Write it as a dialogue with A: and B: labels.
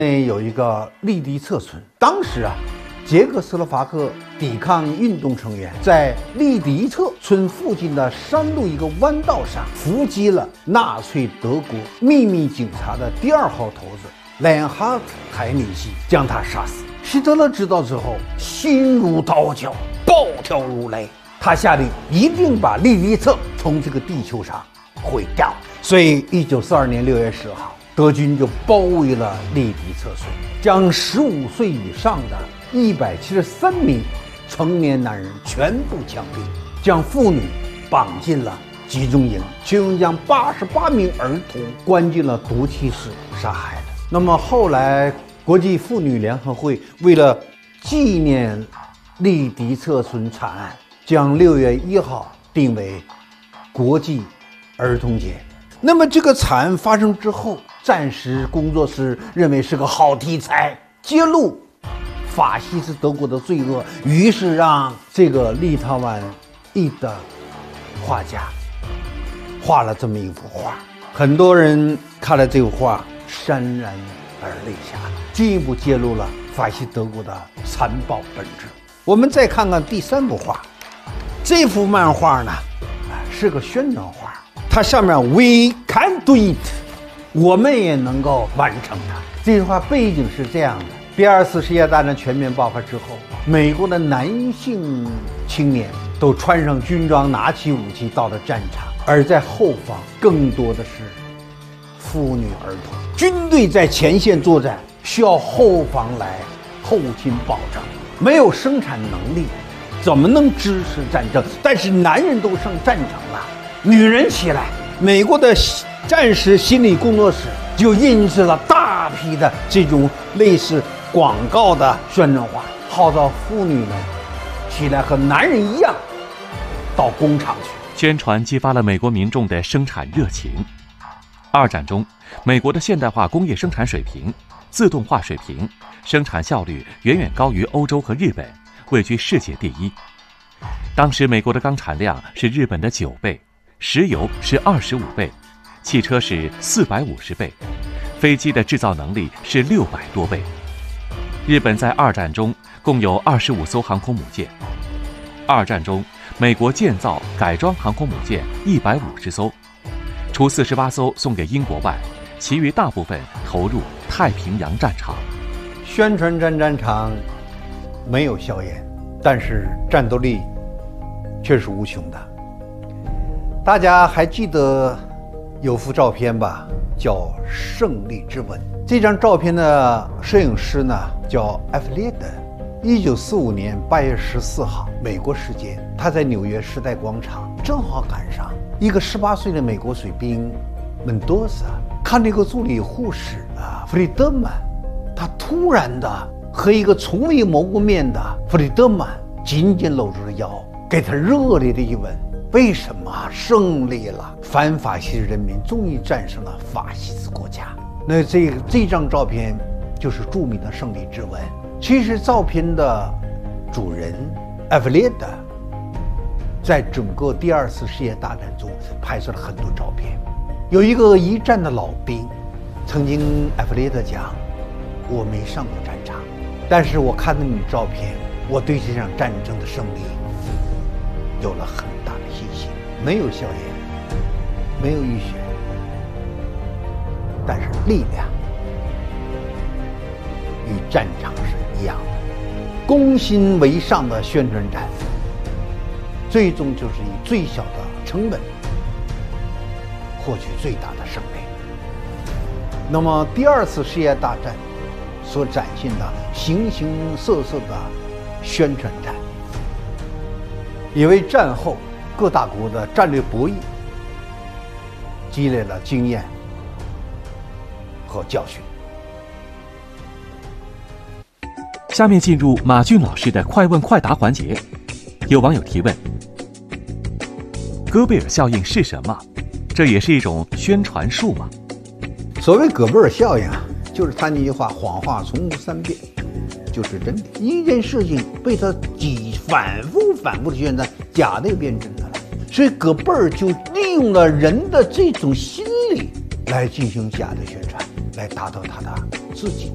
A: 有一个利迪策村，当时捷克斯洛伐克抵抗运动成员在利迪策村附近的山路一个弯道上伏击了纳粹德国秘密警察的第2号头子莱恩哈特·海米希，将他杀死。希特勒知道之后，心如刀绞，暴跳如雷。他下令一定把利迪策从这个地球上毁掉。所以1942年6月10号，德军就包围了利迪策村，将15岁以上的173名成年男人全部枪毙，将妇女绑进了集中营，其中将88名儿童关进了毒气室杀害了。那么后来，国际妇女联合会为了纪念利迪策村惨案，将6月1号定为国际儿童节。那么这个惨案发生之后，战时工作室认为是个好题材，揭露法西斯德国的罪恶，于是让这个立陶宛裔的画家画了这么一幅画。很多人看了这幅画潸然而泪下，进一步揭露了法西斯德国的残暴本质。我们再看看第3幅画，这幅漫画呢，是个宣传画，它上面 We can do it， 我们也能够完成它。这句话背景是这样的：第2次世界大战全面爆发之后，美国的男性青年都穿上军装，拿起武器到了战场，而在后方更多的是妇女儿童。军队在前线作战，需要后方来后勤保障，没有生产能力，怎么能支持战争？但是男人都上战场了，女人起来。美国的战时心理工作室就印制了大批的这种类似广告的宣传画，号召妇女们起来和男人一样到工厂去。
B: 宣传激发了美国民众的生产热情。2战中，美国的现代化工业生产水平、自动化水平、生产效率远远高于欧洲和日本，位居世界第1。当时美国的钢产量是日本的9倍，石油是25倍，汽车是450倍，飞机的制造能力是600多倍。日本在2战中共有25艘航空母舰。2战中，美国建造改装航空母舰150艘，除48艘送给英国外，其余大部分投入太平洋战场。
A: 宣传战场没有硝烟，但是战斗力却是无穷的。大家还记得有幅照片吧，叫《胜利之吻》。这张照片的摄影师呢叫埃弗列德。1945年8月14号，美国时间，他在纽约时代广场正好赶上一个18岁的美国水兵门多萨看那个助理护士弗里德曼，他突然的和一个从未谋过面的弗里德曼紧紧搂住了腰，给他热烈的一吻。为什么？胜利了，反法西斯人民终于战胜了法西斯国家。那这张照片就是著名的胜利之吻。其实照片的主人埃弗列德在整个第2次世界大战中拍摄了很多照片。有一个一战的老兵曾经埃弗列德讲，我没上过战场，但是我看到你的照片，我对这场战争的胜利有了很大的信心。没有硝烟，没有浴血，但是力量与战场是一样的。攻心为上的宣传战，最终就是以最小的成本获取最大的胜利。那么第2次世界大战所展现的形形色色的宣传战，也为战后各大国的战略博弈积累了经验和教训。
B: 下面进入马俊老师的快问快答环节。有网友提问：戈贝尔效应是什么？这也是一种宣传术吗？
A: 所谓戈贝尔效应就是他那句话，谎话重复3遍就是真的。一件事情被他反复的宣传，假的也变真的了。所以戈贝尔就利用了人的这种心理来进行假的宣传，来达到他的自己